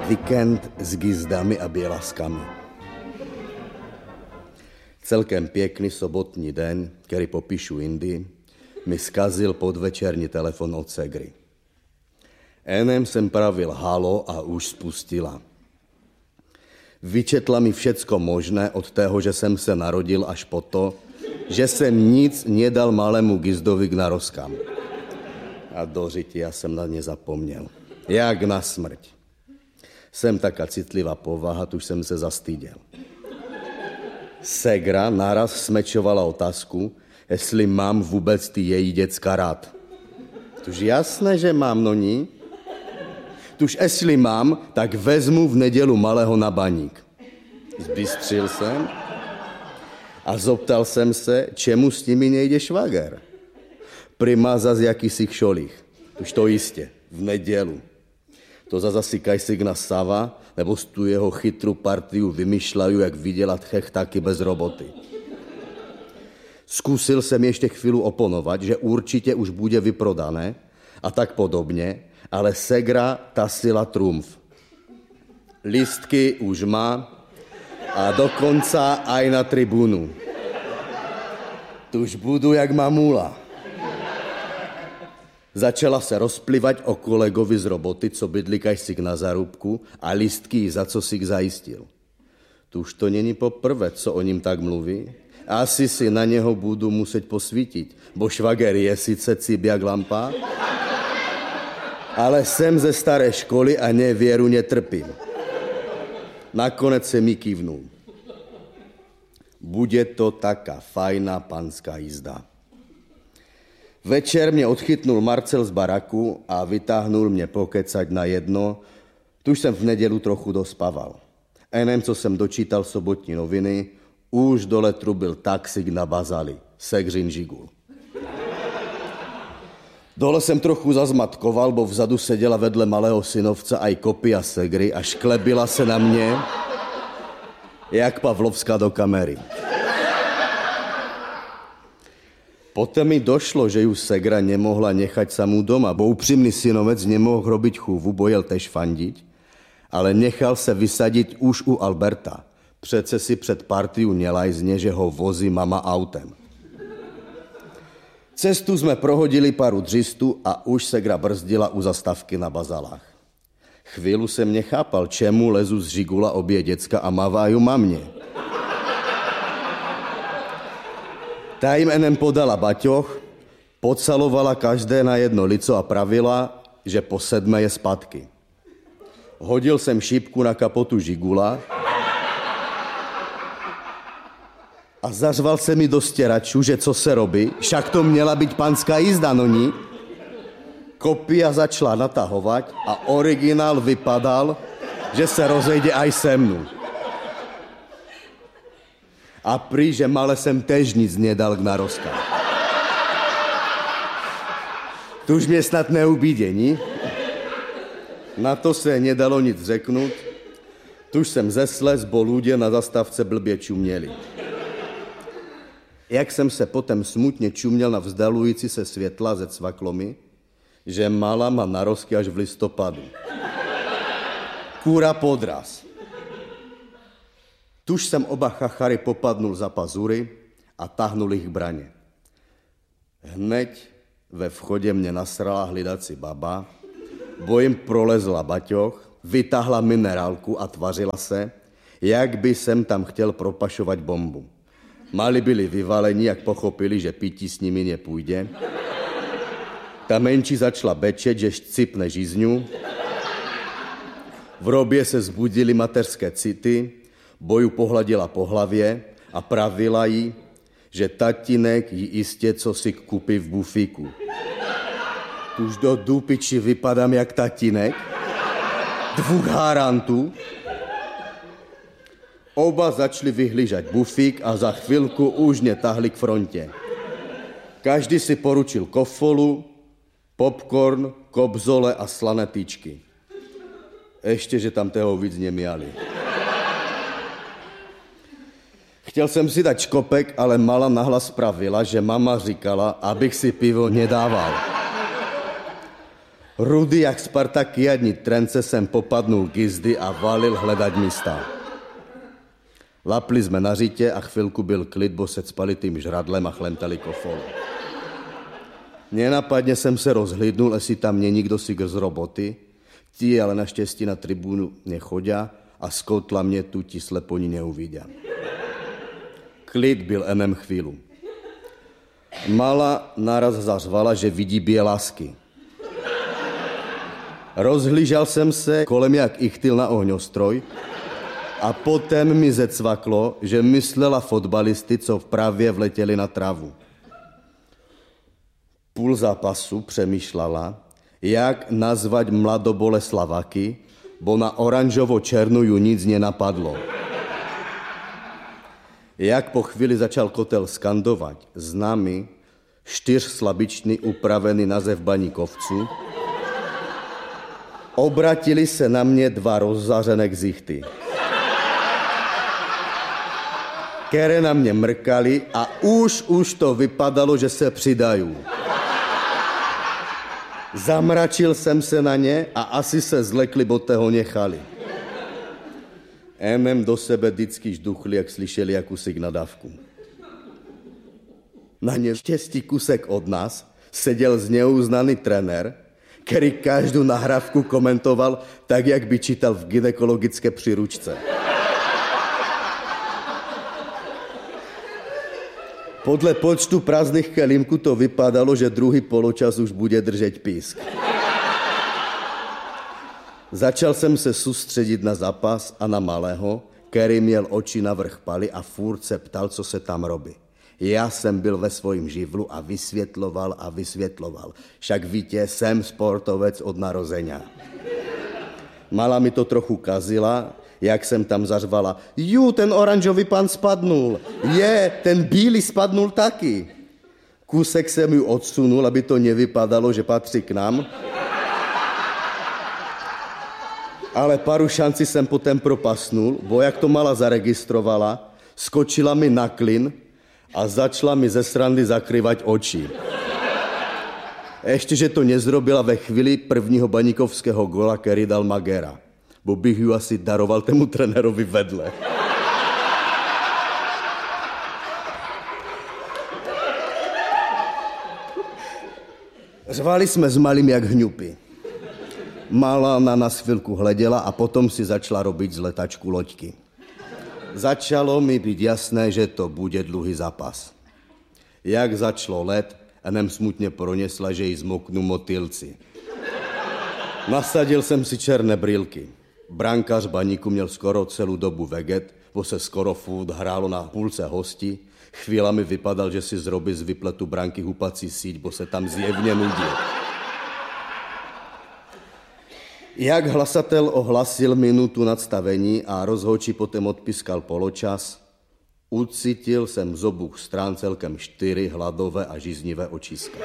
Víkend s gizdami a bielaskami. Celkem pěkný sobotní den, který popíšu jindy, mi skazil podvečerní telefon od segry. Enem jsem pravil halo a už spustila. Vyčetla mi všecko možné od tého, že jsem se narodil, až po to, že jsem nic nedal malému gizdovi k narozkám. A do žitia jsem na ně zapomněl. Jak na smrť. Jsem taká citlivá povaha, tuž jsem se zastyděl. Segra naraz smečovala otázku, jestli mám vůbec ty její děcka rád. Tuž jasné, že mám, no ní. Tuž jestli mám, tak vezmu v nedělu malého na baník. Zbystřil jsem a zoptal jsem se, čemu s nimi nejde švager. Prima zas jakýsi kšolích. Už to jistě, v nedělu. To zas asi kajsigna Sava, nebo z tu jeho chytrou partiu vymýšľajú, jak vydělat chechtáky bez roboty. Zkusil jsem ještě chvíli oponovat, že určitě už bude vyprodané a tak podobně, ale segra tasila trumf. Listky už má a dokonca aj na tribunu. Tuž budu jak mamula. Začala se rozplivať o kolegovi z roboty, co bydlí kajsik na zarubku a listky za co si zajistil. Tuž to není poprvé, co o ním tak mluví. Asi si na něho budu muset posvítit, bo švager je sice cibiak lampa, ale jsem ze staré školy a nevěru netrpím. Nakonec se mi kývnul. Bude to taká fajná panská jízda. Večer mě odchytnul Marcel z baraku a vytáhnul mě pokecať na jedno, tuž jsem v nedělu trochu dospával. Enem, co jsem dočítal sobotní noviny, už dole trubil taxík na bazali, segřin žigul. Dole jsem trochu zazmatkoval, bo vzadu seděla vedle malého synovce aj kopia segry a šklebila se na mě, jak Pavlovská do kamery. Potom mi došlo, že ju segra nemohla nechať samú doma, bo upřímný synovec nemohl robiť chůvu, bo jel tež fandiť, ale nechal se vysadit už u Alberta. Přece si před partiu nelajzne, že ho vozí mama autem. Cestu jsme prohodili paru dřistu a už segra brzdila u zastávky na bazalách. Chvíli jsem nechápal, čemu lezu z žigula obě děcka a maváju mamě. Ta jim enem podala baťoch, pocalovala každé na jedno lico a pravila, že po 7 je zpátky. Hodil jsem šípku na kapotu žigula a zařval se mi do stěračů, že co se robí, však to měla být panská jízda, no ní. Kopia začala natahovat a originál vypadal, že se rozejde aj se mnou. A prý, že male jsem tež nic nedal k narozkám. Tuž mě snad neubídění. Na to se nedalo nic řeknout. Tuž jsem zeslez, bo ľudia na zastávce blbě čuměli. Jak jsem se potom smutně čuměl na vzdalující se světla ze cvaklomy, že mala má narozky až v listopadu. Kůra podraz. Tuž jsem oba chachary popadnul za pazury a tahnul ich k braně. Hneď ve vchodě mě nasrala hlidací baba, bo jim prolezla baťoch, vytáhla minerálku a tvařila se, jak by jsem tam chtěl propašovat bombu. Mali byli vyvalení, jak pochopili, že pití s nimi nepůjde. Ta menší začala bečet, že šcipne žízňu. V robě se zbudily mateřské city, bo ju pohladila po hlavě a pravila jí, že tatínek jí jistě co si kupí v bufíku. Už do dupiči vypadám jak tatínek, 2 harantů. Oba začali vyhlížať bufík a za chvilku už mě tahli k frontě. Každý si poručil kofolu, popcorn, kobzole a slané tyčky. Ještě, že tam toho víc nemiali. Chtěl jsem si dať škopek, ale mala nahlas pravila, že mama říkala, abych si pivo nedával. Rudy jak Spartakiadní trence jsem popadnul k jízdy a valil hledat místa. Lapli jsme na řitě a chvilku byl klid, bo se cpali tým žradlem a chlemtali kofolu. Nenapadně jsem se rozhlídnul, jestli tam není kdo si z roboty, tí ale naštěstí na tribunu nechodia a z kotla mě tu ti sleponi neuvidia. Klid byl enem chvílu. Mala naraz zařvala, že vidí bělasky. Rozhlížel jsem se kolem jak ichtyl na ohňostroj a potom mi zecvaklo, že myslela fotbalisty, co vpravě vletěli na travu. Půl zápasu přemýšlala, jak nazvať Mladoboleslavaky, bo na oranžovo-černou ju nic nenapadlo. Jak po chvíli začal kotel skandovat s námi 4slabičný upravený název baníkovců, obratili se na mě 2 rozzářené ksichty, které na mě mrkali a už to vypadalo, že se přidají. Zamračil jsem se na ně a asi se zlekli, bo toho nechali. Enem do sebe vždycky žduchli, jak slyšeli jakusik nadávku. Na neštěstí kusek od nás seděl zneuznaný trenér, který každou nahrávku komentoval tak, jak by čítal v gynekologické příručce. Podle počtu prázdných kelímků to vypadalo, že druhý poločas už bude držet písk. Začal jsem se soustředit na zápas a na malého, který měl oči navrch paly a furt se ptal, co se tam robí. Já jsem byl ve svojím živlu a vysvětloval. Však víte, jsem sportovec od narozenia. Mala mi to trochu kazila, jak jsem tam zařvala. Ten oranžový pan spadnul. Ten bílý spadnul taky. Kusek jsem ju odsunul, aby to nevypadalo, že patří k nám. Ale paru šancí jsem potom propasnul, bo jak to Mala zaregistrovala, skočila mi na klin a začala mi ze srandy zakrývat oči. Ještě, že to nezrobila ve chvíli prvního baníkovského gola, který dal Magera, bo bych ju asi daroval tému trenérovi vedle. Řvali jsme s Malým jak hňupy. Mala na nás chvilku hleděla a potom si začala robiť z letačku loďky. Začalo mi být jasné, že to bude dlouhý zápas. Jak začalo let, enem smutně pronesla, že jí zmoknou motýlci. Nasadil jsem si černé brýlky. Brankář baníku měl skoro celou dobu veget, bo se skoro furt hrálo na půlce hostí. Chvílami vypadal, že si zrobí z vypletu branky hupací síť, bo se tam zjevně nudil. Jak hlasatel ohlasil minutu nadstavení a rozhodčí potom odpískal poločas, ucítil jsem z obou strán celkem 4 hladové a žíznivé očíska.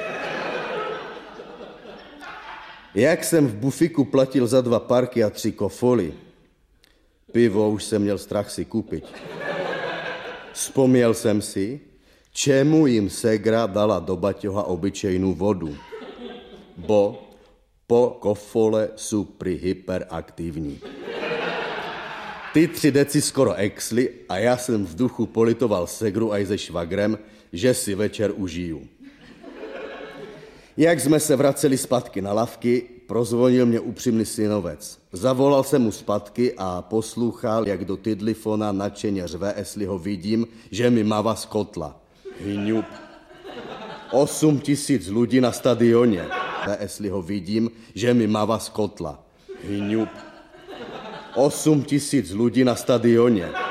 Jak jsem v bufiku platil za 2 parky a 3 kofoly, pivo už jsem měl strach si koupit. Vzpomněl jsem si, čemu jim ségra dala do baťoha obyčejnou vodu, bo po kofole jsou prý hyperaktivní. Ty 3 deci skoro exli a já jsem v duchu politoval ségru aj se švagrem, že si večer užiju. Jak jsme se vraceli zpátky na lavky, prozvonil mě upřímný synovec. Zavolal jsem mu zpátky a poslouchal, jak do tidlifona nadšeně řve, jestli ho vidím, že mi mává z kotla. Hňup. 8 000 lidí na stadioně. Jestli ho vidím, že mi mává z kotla. Hňup. 8 000 lidí na stadioně.